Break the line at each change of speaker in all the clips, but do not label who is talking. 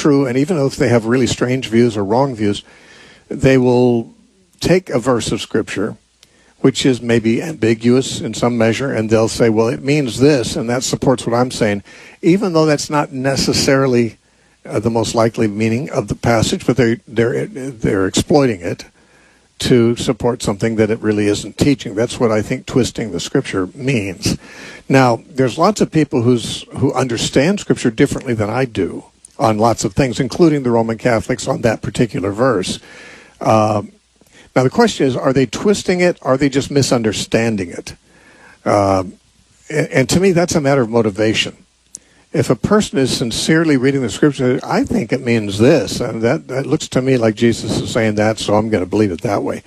true, and even if they have really strange views or wrong views, they will take a verse of Scripture, which is maybe ambiguous in some measure, and they'll say, well, it means this, and that supports what I'm saying, even though that's not necessarily the most likely meaning of the passage, but they're exploiting it to support something that it really isn't teaching. That's what I think twisting the Scripture means. Now, there's lots of people who understand Scripture differently than I do on lots of things, including the Roman Catholics on that particular verse. Now, the question is, are they twisting it? Or are they just misunderstanding it? And to me, that's a matter of motivation. If a person is sincerely reading the Scripture, I think it means this, and that looks to me like Jesus is saying that, so I'm going to believe it that way.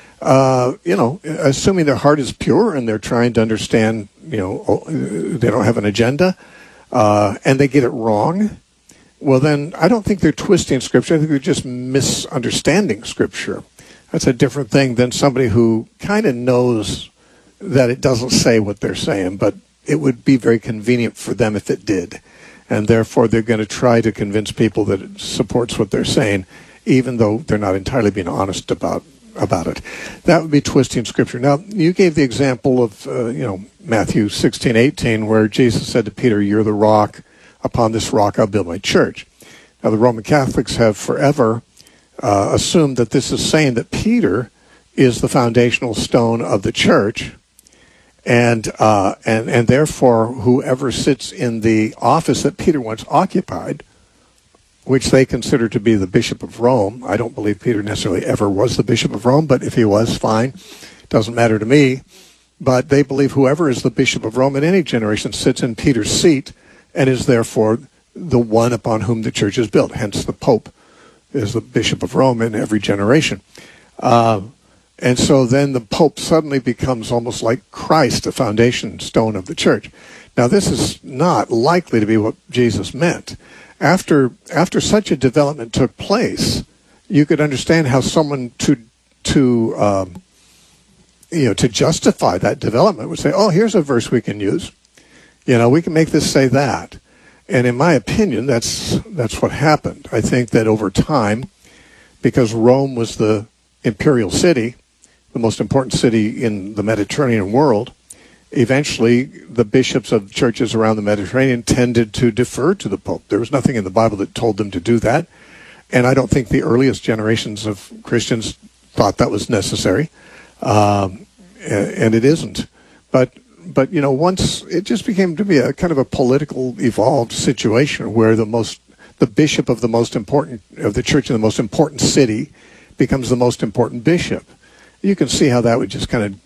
Assuming their heart is pure and they're trying to understand, they don't have an agenda, and they get it wrong, well, then I don't think they're twisting Scripture. I think they're just misunderstanding Scripture. That's a different thing than somebody who kind of knows that it doesn't say what they're saying, but it would be very convenient for them if it did. And therefore, they're going to try to convince people that it supports what they're saying, even though they're not entirely being honest about it. That would be twisting Scripture. Now, you gave the example of, Matthew 16:18, where Jesus said to Peter, "You're the rock. Upon this rock I'll build my church." Now, the Roman Catholics have forever assumed that this is saying that Peter is the foundational stone of the church, and therefore whoever sits in the office that Peter once occupied, which they consider to be the Bishop of Rome. I don't believe Peter necessarily ever was the Bishop of Rome, but if he was, fine. Doesn't matter to me. But they believe whoever is the Bishop of Rome in any generation sits in Peter's seat and is therefore the one upon whom the church is built. Hence the Pope is the Bishop of Rome in every generation. And so then the Pope suddenly becomes almost like Christ, the foundation stone of the church. Now, this is not likely to be what Jesus meant. After such a development took place, you could understand how someone to justify that development would say, "Oh, here's a verse we can use. We can make this say that." And in my opinion, that's what happened. I think that over time, because Rome was the imperial city, the most important city in the Mediterranean world, eventually the bishops of churches around the Mediterranean tended to defer to the Pope. There was nothing in the Bible that told them to do that. And I don't think the earliest generations of Christians thought that was necessary. And it isn't. But once it just became to be a kind of a political evolved situation where the bishop of the most important of the church in the most important city becomes the most important bishop. You can see how that would just kind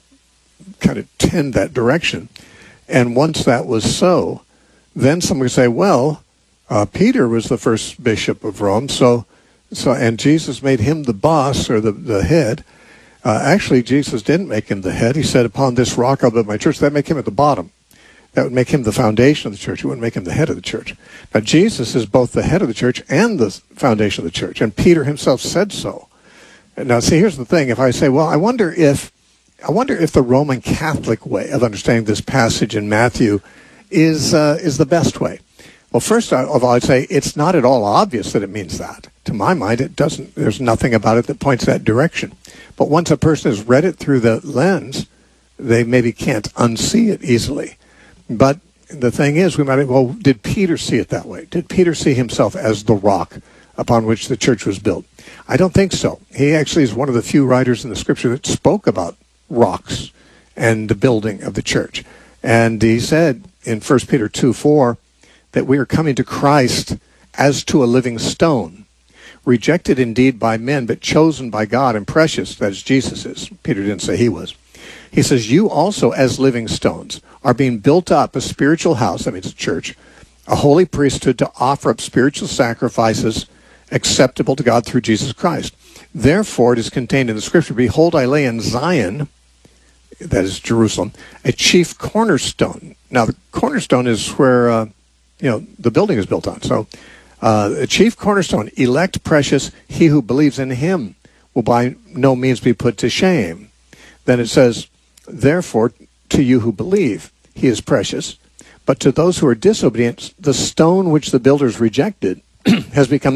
of tend that direction. And once that was so, then someone would say, well, Peter was the first bishop of Rome, so and Jesus made him the boss or the head. Actually, Jesus didn't make him the head. He said, "Upon this rock I'll build my church." That would make him at the bottom. That would make him the foundation of the church. It wouldn't make him the head of the church. Now, Jesus is both the head of the church and the foundation of the church, and Peter himself said so. Now, see, here's the thing. If I say, well, I wonder if the Roman Catholic way of understanding this passage in Matthew is the best way. Well, first of all, I'd say it's not at all obvious that it means that. To my mind, it doesn't. There's nothing about it that points that direction. But once a person has read it through the lens, they maybe can't unsee it easily. But the thing is, did Peter see it that way? Did Peter see himself as the rock upon which the church was built? I don't think so. He actually is one of the few writers in the Scripture that spoke about rocks and the building of the church. And he said in 1 Peter 2:4 that we are coming to Christ as to a living stone, rejected indeed by men, but chosen by God and precious, that is, Jesus is. Peter didn't say he was. He says, you also, as living stones, are being built up a spiritual house, that means a church, a holy priesthood to offer up spiritual sacrifices acceptable to God through Jesus Christ. Therefore, it is contained in the Scripture, behold, I lay in Zion, that is Jerusalem, a chief cornerstone. Now, the cornerstone is where, the building is built on. So, a chief cornerstone, elect, precious, he who believes in him will by no means be put to shame. Then it says, therefore, to you who believe, he is precious. But to those who are disobedient, the stone which the builders rejected has become